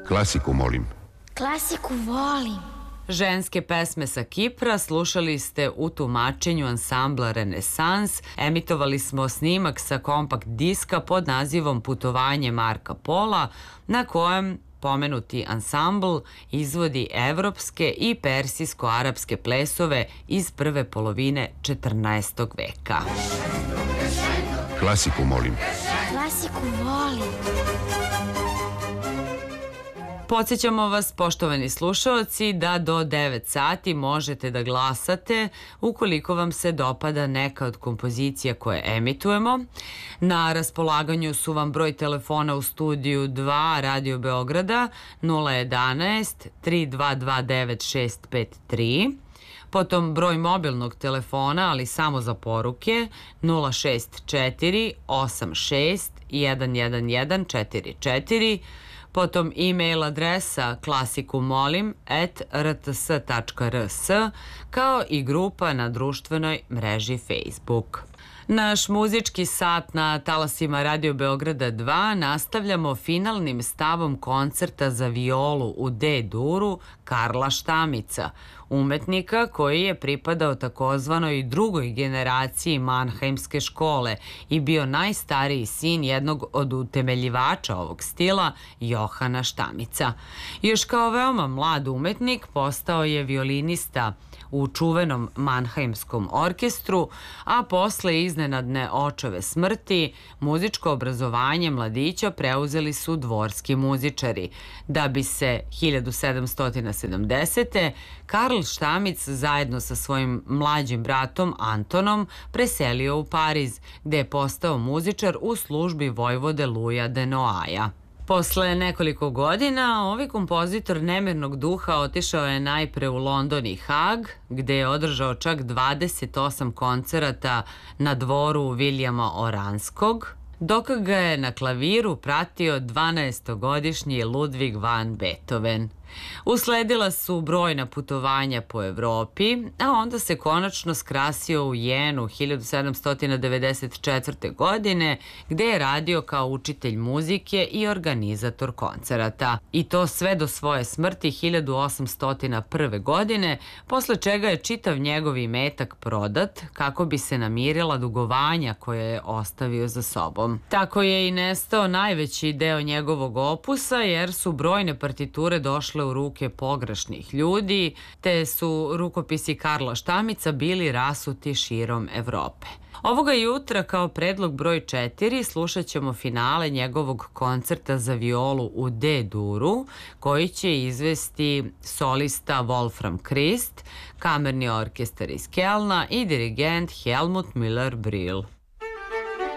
Klasiku, molim. Klasiku volim. Ženske pesme sa Kipra slušali ste u tumačenju ansambla Renesans. Emitovali smo snimak sa kompakt diska pod nazivom Putovanje Marka Pola, na kojem pomenuti ansambl izvodi evropske i persijsko-arapske plesove iz prve polovine 14. veka. Klasiku, molim. Klasiku volim. Podsjećamo vas, poštovani slušaoci, da do 9 sati možete da glasate ukoliko vam se dopada neka od kompozicija koje emitujemo. Na raspolaganju su vam broj telefona u studiju 2 Radio Beograda 011 3229 653, potom broj mobilnog telefona, ali samo za poruke, 064 86 11144, potom e-mail adresa klasikumolim@rts.rs, kao i grupa na društvenoj mreži Facebook. Naš muzički sat na talasima Radio Beograda 2 nastavljamo finalnim stavom koncerta za violu u D-duru Karla Štamica, umetnika koji je pripadao takozvanoj drugoj generaciji Manheimske škole i bio najstariji sin jednog od utemeljivača ovog stila, Johana Štamica. Još kao veoma mlad umetnik postao je violinista u čuvenom Manheimskom orkestru, a posle iznenadne očeve smrti muzičko obrazovanje mladića preuzeli su dvorski muzičari, da bi se 1770. Karl Štamic zajedno sa svojim mlađim bratom Antonom preselio u Pariz, gde je postao muzičar u službi vojvode Luja de Noaja. Posle nekoliko godina, ovaj kompozitor nemirnog duha otišao je najpre u London i Hag, gde je održao čak 28 koncerata na dvoru Viljama Oranskog, dok ga je na klaviru pratio 12-godišnji Ludwig van Beethoven. Usledila su brojna putovanja po Evropi, a onda se konačno skrasio u Jenu 1794. godine, gde je radio kao učitelj muzike i organizator koncerata. I to sve do svoje smrti 1801. godine, posle čega je čitav njegov imetak prodat kako bi se namirila dugovanja koje je ostavio za sobom. Tako je i nestao najveći deo njegovog opusa, jer su brojne partiture došle u ruke pogrešnih ljudi, te su rukopisi Karla Štamica bili rasuti širom Evrope. Ovoga jutra kao predlog broj 4 slušat ćemo finale njegovog koncerta za violu u D-duru, koji će izvesti solista Wolfram Christ, kamerni orkestar iz Kelna i dirigent Helmut Müller-Brill.